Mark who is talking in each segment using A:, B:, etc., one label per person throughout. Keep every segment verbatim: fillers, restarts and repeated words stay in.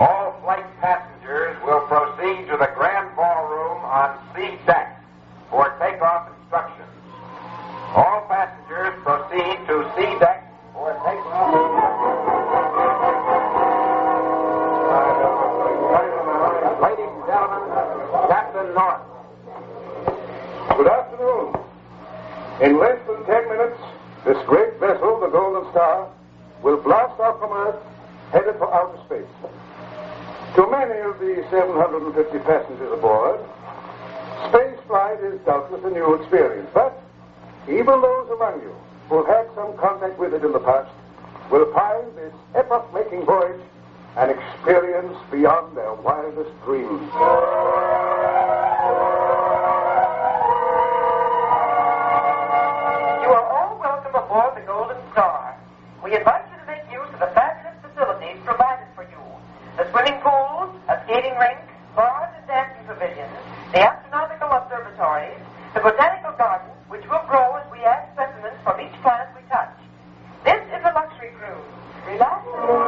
A: All flight passengers will proceed to the grand ballroom on C deck for takeoff instructions. All passengers proceed to C deck for takeoff. Ladies and gentlemen, Captain North.
B: Good afternoon. In less than ten minutes, this great vessel, the Golden Star, will blast off from Earth, headed for outer space. To many of the seven hundred fifty passengers aboard, space flight is doubtless a new experience, but even those among you who have had some contact with it in the past will find this epoch-making voyage an experience beyond their wildest dreams.
C: You are all welcome aboard the Golden Star. We invite you to make use of the fabulous facilities provided for you. The swimming pool, a skating rink, bars and dancing pavilions, the astronomical observatories, the botanical gardens, which will grow as we add specimens from each plant we touch. This is a luxury cruise. Relax.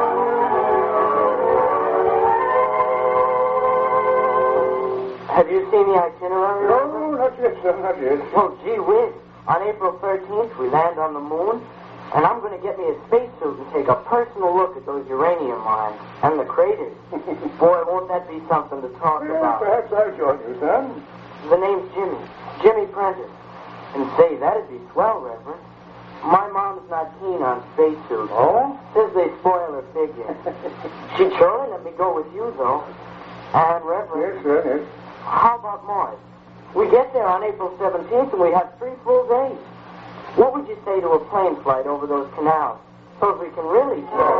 D: Have you seen the itinerary?
B: No, not yet, sir, not yet.
D: Well, gee whiz. On April thirteenth, we land on the moon, and I'm going to get me a spacesuit and take a personal look at those uranium mines and the craters. Boy, won't that be something to talk
B: Well,
D: about.
B: perhaps I'll join you, son.
D: The name's Jimmy. Jimmy Prentice. And say, that'd be swell, Reverend. My mom's not keen on spacesuits.
B: Oh?
D: Says they spoil her figure. She'd surely let me go with you, though. And, Reverend...
B: Yes, sir, yes.
D: How about Mars? We get there on April seventeenth and we have three full days. What would you say to a plane flight over those canals? So we can really tell.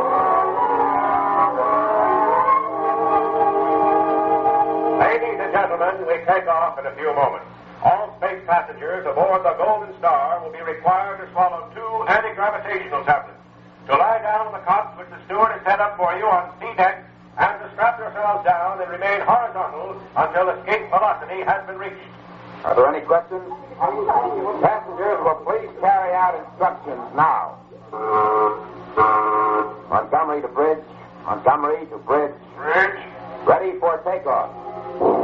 A: Ladies and gentlemen, we take off in a few moments. All space passengers aboard the Golden Star will be required to swallow two anti-gravitational tablets, to lie down on the cots which the steward has set up for you on C deck, and to strap yourselves down and remain horizontal until escape velocity has been reached. Are there any questions? Passengers will please carry out instructions now. Montgomery to bridge. Montgomery to bridge. Bridge. Ready for takeoff.